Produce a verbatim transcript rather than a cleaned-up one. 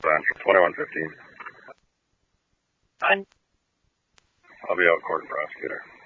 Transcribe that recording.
twenty-one fifteen. Fine. I'll be out court, prosecutor.